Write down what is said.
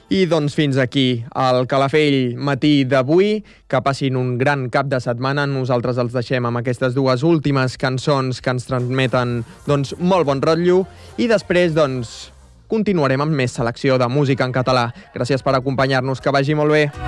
I doncs fins aquí el Calafell matí d'avui. Que passin un gran cap de setmana. Nosaltres els deixem amb aquestes dues últimes cançons que ens transmeten doncs, molt bon rotllo. I després doncs, continuarem amb més selecció de música en català. Gràcies per acompanyar-nos, que vagi molt bé.